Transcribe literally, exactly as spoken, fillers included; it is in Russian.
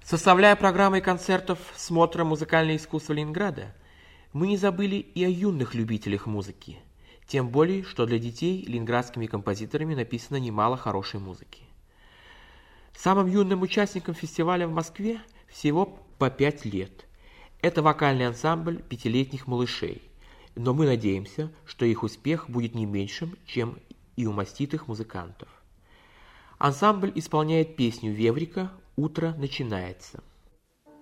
Составляя программой концертов смотра «Музыкальное искусство Ленинграда», мы не забыли и о юных любителях музыки, тем более, что для детей ленинградскими композиторами написано немало хорошей музыки. Самым юным участникам фестиваля в Москве всего по пять лет. Это вокальный ансамбль пятилетних малышей, но мы надеемся, что их успех будет не меньшим, чем и у маститых музыкантов. Ансамбль исполняет песню Веврика «Утро начинается».